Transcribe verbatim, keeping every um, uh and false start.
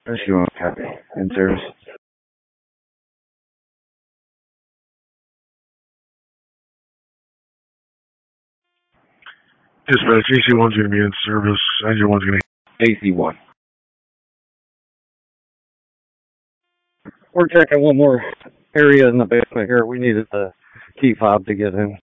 Rescue one, copy. In service. Dispatch, A C one's going to be in service. Engine one's going to... A C one. We're checking one more area in the basement here. We needed the key fob to get in.